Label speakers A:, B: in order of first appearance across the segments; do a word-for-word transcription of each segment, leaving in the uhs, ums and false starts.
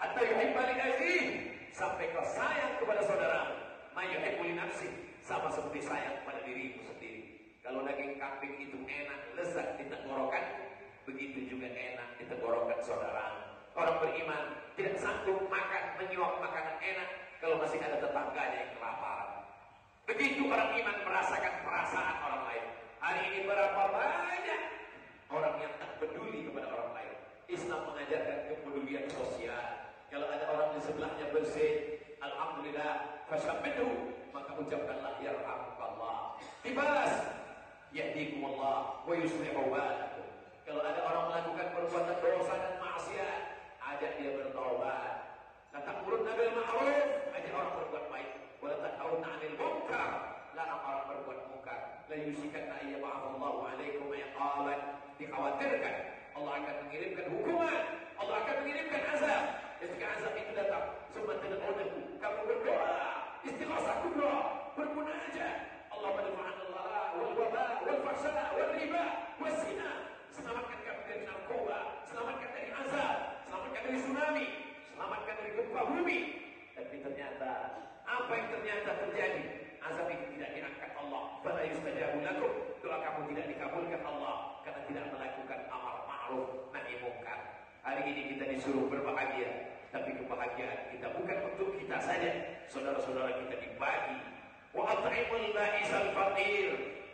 A: hatta yuhibba li akhihi, sampai kau sayang kepada saudara, ma yuhibbu li nafsihi, sama seperti sayang pada dirimu sendiri. Kalau daging kambing itu enak, lezat di tenggorokan, begitu juga enak di tenggorokan saudara. Orang beriman tidak sanggup makan, menyuap makanan enak kalau masih ada tetangganya yang kelaparan. Begitu orang iman merasakan perasaan orang lain. Hari ini berapa banyak orang yang tak peduli kepada orang lain. Islam mengajarkan kepedulian sosial. Kalau ada orang di sebelahnya bersih, alhamdulillah, fashabbihu, maka ucapkanlah yarhamukallah. Dibalas, yahdikumullah wa yuslihu balakum. Kalau ada orang melakukan perbuatan dosa dan maksiat, ajak dia bertaubat. La ta'muruna bil ma'ruf, ajak orang berbuat baik. Wa la tanhauna 'anil munkar, larang orang berbuat munkar. La yusikanna ayyaba'allahu 'alaikum iqaban, dikhawatirkan Allah akan mengirimkan hukuman, Allah akan mengirimkan azab. Ketika azab itu datang, semua tad'unahu, kamu berdoa, istighatsah kubra, bermunajat. Allah madfa'anallah wal waba wal fahsya wal riba was zina. Selamatkan kami dari narkoba, selamatkan dari azab, selamatkan dari tsunami, selamatkan dari gempa bumi. Tapi ternyata apa yang ternyata terjadi? Azab itu tidak diangkat Allah. Fala yustajabu lakum, doa kamu tidak dikabulkan Allah karena tidak melakukan amal ma'ruf nahi munkar. Hari ini kita disuruh berbahagia, tapi kebahagiaan kita bukan untuk kita saja. Saudara-saudara kita dibagi. Wa at'imul ba'isal faqir.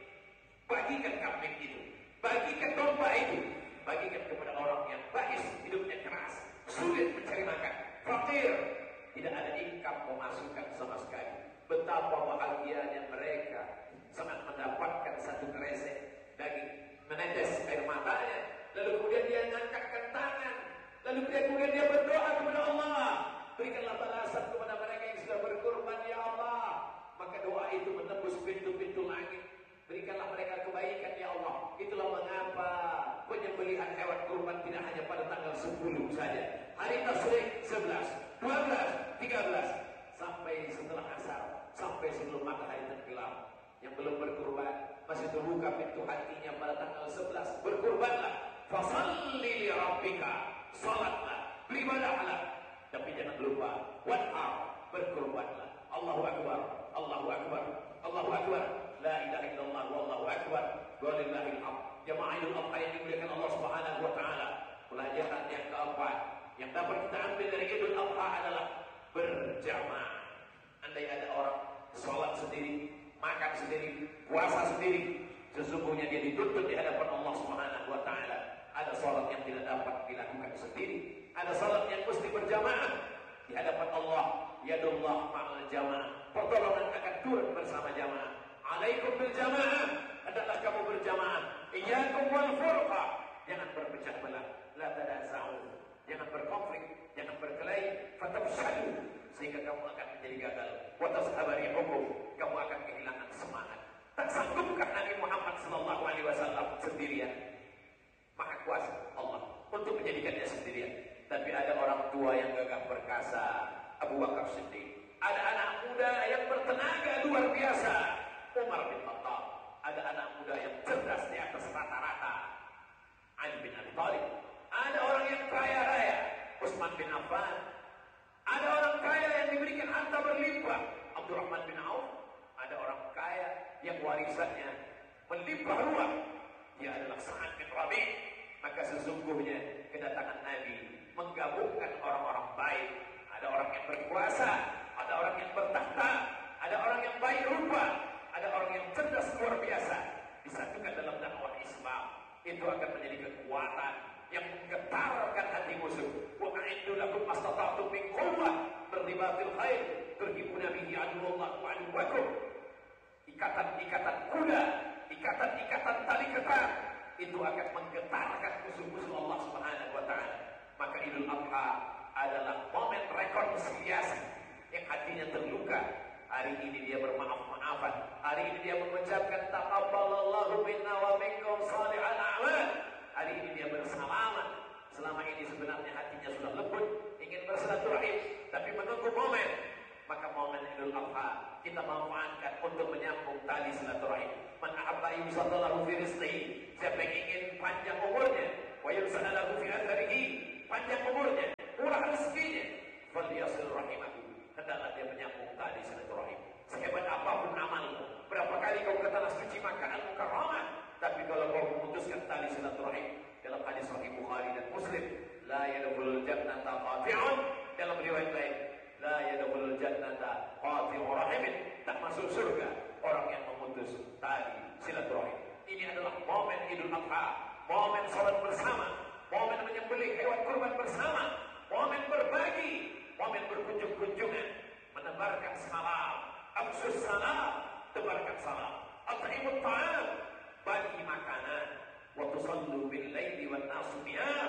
A: Bagikan kambing itu, bagikan domba itu, bagikan kepada orang yang bais, hidupnya keras, sulit mencari makan, fakir, tidak ada income pemasukan sama sekali. Betapa bahagianya mereka sangat mendapatkan satu kresek daging, menetes air matanya, lalu kemudian dia mengangkatkan tangan, lalu kemudian dia berdoa kepada Allah, berikanlah balasan kepada mereka yang sudah berkorban ya Allah. Maka doa itu menembus pintu-pintu langit. Berikanlah mereka kebaikan ya Allah. Itulah mengapa penyembelihan hewan kurban tidak hanya pada tanggal sepuluh saja. Hari Tasyrik sebelas, dua belas, tiga belas sampai setelah asar, sampai sebelum matahari tenggelam. Yang belum berkurban masih terbuka pintu hatinya pada tanggal sebelas. Berkurbanlah, fasalli li rabbika, salatlah, beribadahlah. Tapi jangan lupa wanhar, berkurbanlah. Allahu akbar, Allahu akbar, Allahu akbar. La ilaha illallah wallahu akbar. Walillahil hamd. Jamaah Idul Adha yang dimuliakan Allah Subhanahu wa taala. Pelajaran yang keempat yang dapat kita ambil dari Idul Adha adalah berjamaah. Andai ada orang salat sendiri, makan sendiri, puasa sendiri, sesungguhnya dia dituntut di hadapan Allah Subhanahu wa taala. Ada salat yang tidak dapat dilakukan sendiri, ada salat yang mesti berjamaah di hadapan Allah. Yadullah ma'al jamaah, pertolongan akan turun bersama jamaah. Alaikum bil jamaah, hendaklah kamu berjamaah. Iyyakum wal furqa, jangan berpecah belah. La tadasa'u, jangan berkonflik, jangan berkelahi. Fatabshalu, sehingga kamu akan menjadi gagal. Wa tashabari hukum, kamu akan kehilangan semangat. Tak sanggupkah Nabi Muhammad sallallahu alaihi wasallam sendirian? Maha kuasa Allah untuk menjadikannya sendirian. Tapi ada orang tua yang gagah perkasa, Abu Bakar Siddiq. Ada anak muda yang bertenaga luar biasa, Umar bin Khattab. Ada anak muda yang cerdas di atas rata-rata, Ali bin Abi Thalib. Ada orang yang kaya raya, Utsman bin Affan. Ada orang kaya yang diberikan harta berlimpah, Abdurrahman bin Auf. Ada orang kaya yang warisannya melimpah ruah, dia adalah Sa'ad bin Rabi'. Maka sesungguhnya kedatangan Nabi menggabungkan orang-orang baik. Ada orang yang berkuasa, ada orang yang bertahta, ada orang yang baik rupa, ada orang yang cerdas luar biasa, disatukan dalam dakwah Islam. Itu akan menjadi kekuatan yang menggetarkan hati musuh. Wa a'iddu lakum mastata'tum min quwwah, berlibatil khair, turhibuna bihi aduwwallah wa aduwwakum. Ikatan-ikatan kuda, ikatan-ikatan tali ketat, itu akan menggetarkan musuh-musuh Allah Subhanahu wa taala. Maka Idul Adha adalah momen rekonsiliasi yang hatinya terluka. Hari ini dia bermaaf-maafan. Hari ini dia mengucapkan taqabbalallahu minna wa minkum shalihal a'mal. Hari ini dia bersalaman. Selama ini sebenarnya hatinya sudah lembut, ingin bersilaturahim, tapi menunggu momen. Maka momen Idul Adha kita manfaatkan untuk menyambung tali silaturahim. Man ahabba yusallallahu fi rizqihi, siapa yang ingin panjang umurnya, wa yusallallahu fi atharihi, panjang umurnya, murah rezekinya, rahimahu, hendaklah dia menyambung tali silaturahim. Sehebat apapun amalmu, berapa kali kau ke tanah suci Makkah Al-Mukarramah, tapi kalau kau memutuskan tali silaturahim, dalam hadis Sahih Bukhari dan Muslim, la yadkhulul jannata qati'un, dalam riwayat lain, la yadkhulul jannata qati'ur rahimin, tak masuk surga orang yang memutus tali silaturahim. Ini adalah momen Idul Adha, momen salat bersama, momen menyembelih hewan kurban bersama, momen berbagi, momen berkunjung-kunjungan, menebarkan salam, afsus salam, tebarkan salam, at'imut ta'am, bagi makanan, wa tusallu bil laili wan nasu niyam,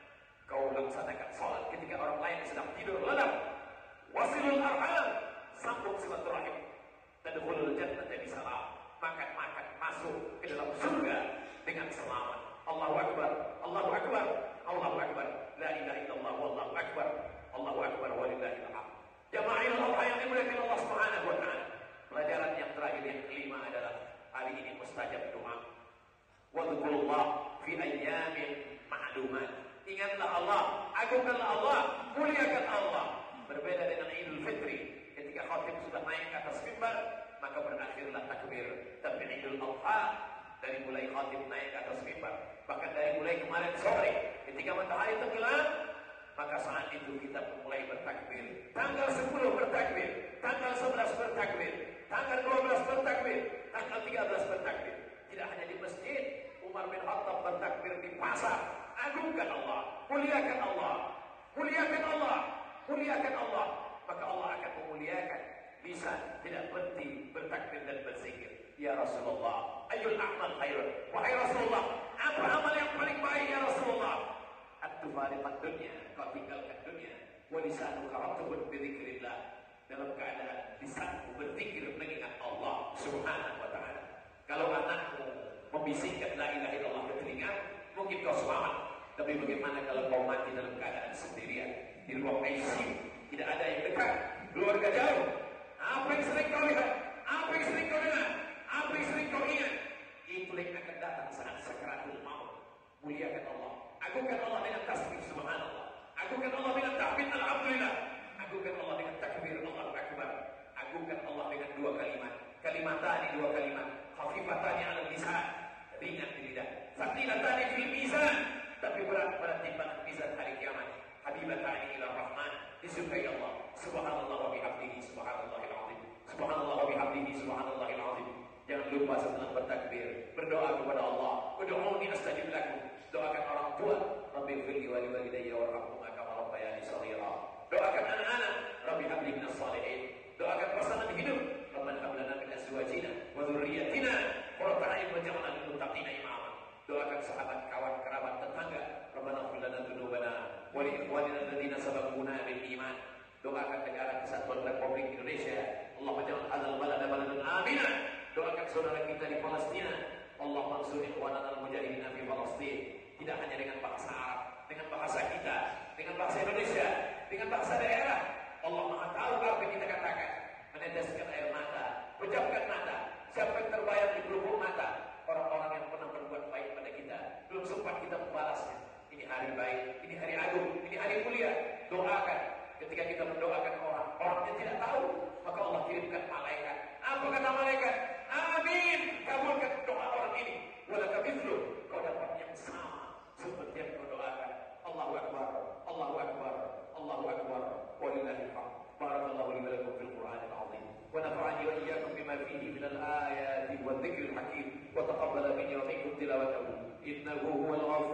A: kau laksanakan salat ketika orang lain sedang tidur lelap, wasilul arham, sambung silaturahim, tadkhulul jannata bisalam, makan-makan masuk ke dalam surga dengan selamat. Allahu Akbar, Allahu Akbar, Allahu Akbar, la ilaha illallah, wallahu akbar, Allahu Akbar, walillahil hamd. Jamaahil Allah yang dimuliakan Allah Subhanahu wa taala. Pelajaran yang terakhir yang kelima adalah hari ini mustajab doa. Wa dzkurullah fi ayyamin ma'lumat. Ingatlah Allah, agungkanlah Allah, muliakan Allah. Berbeda dengan Idul Fitri, ketika khatib sudah naik ke atas mimbar, maka berakhirlah takbir. Tapi Idul Adha, dari mulai khatib naik ke atas mimbar, bahkan dari mulai kemarin sore ketika matahari tenggelam, maka saat itu kita mulai bertakbir. Tanggal sepuluh bertakbir, tanggal sebelas bertakbir, tanggal dua belas bertakbir, tanggal tiga belas bertakbir. Tidak hanya di masjid, Umar bin Khattab bertakbir di pasar. Agungkan Allah, muliakan Allah, muliakan Allah, muliakan Allah, maka Allah akan memuliakan lisan, tidak berhenti bertakbir dan berzikir. Ya Rasulullah, ayyul a'mal khairun, wahai Rasulullah, apa amal yang paling baik ya Rasulullah? At-tufariqat dunya, kau tinggalkan dunia, wa lisanuka ratbun bi dzikrillah, dalam keadaan lisanmu berzikir mengingat Allah Subhanahu wa taala. Kalau anakmu membisikkan la ilaha illallah ke telinga, mungkin kau selamat. Tapi bagaimana kalau kau mati dalam keadaan sendirian di ruang I C U, tidak ada yang dekat, keluarga jauh? Apa yang sering kau lihat? Apa yang sering kau dengar? Apa yang sering kau ingat? Itu yang akan datang saat sakaratul maut. Muliakan Allah, agungkan Allah dengan tasbih subhanallah, agungkan Allah dengan tahmid alhamdulillah, agungkan Allah dengan takbir Allahu akbar, agungkan Allah dengan dua kalimat, kalimatani dua kalimat, khafifatani 'alal lisan, ringan di lidah, tsaqilatani fil mizan, tapi berat pada timbangan mizan hari kiamat. Habibatani ila rahman, disukai Allah. Subhanallah wa bihamdihi, subhanallahil azim, subhanallah wa bihamdihi, subhanallahil azim. Jangan lupa setelah bertakbir berdoa kepada Allah. Ud'uuni astajib lakum. Doakan orang tua, Rabbi ighfirli wa liwalidayya warhamhuma kama rabbayani shaghira. Doakan anak-anak, Rabbi habli minas shalihin. Doakan pasangan hidup, Rabbana hab lana min azwajina wa dhurriyyatina qurrata a'yun waj'alna lil muttaqina imama. Doakan sahabat, kawan, kerabat, tetangga, Rabbana ighfir lana dzunubana wa li ikhwanina alladziina sabaquna bil iman. Doakan negara Kesatuan Republik Indonesia, Allahumma ja'al hadzal balada baladan amina. Doakan saudara kita di Palestina, Allah mansur ikhwanana al-mujahidin fi Palestin. Tidak hanya dengan bahasa Arab, dengan bahasa kita, dengan bahasa Indonesia, dengan bahasa daerah. Allah Maha tahu apa yang kita katakan. Meneteskan air mata, pejamkan mata. Siapa yang terbayang di pelupuk mata? Orang-orang yang pernah berbuat baik pada kita, belum sempat kita membalasnya. Ini hari baik, ini hari agung, ini hari mulia. Doakan. Ketika kita mendoakan orang, orangnya tidak tahu, maka Allah kirimkan malaikat. Apa kata malaikat? Amin, kabulkan doa orang ini. Walaka mithlu, kau dapat yang sama seperti yang kau doakan. Allahu akbar, Allahu akbar, Allahu akbar. Walillahil hamd. Barakallahu li wa lakum fil Qur'anil 'azim. Wa nafa'ani wa iyyakum bima fihi minal ayati wadh-dhikril hakim. Wa taqabbala minni wa minkum tilawatahu. Innahu huwal ghafur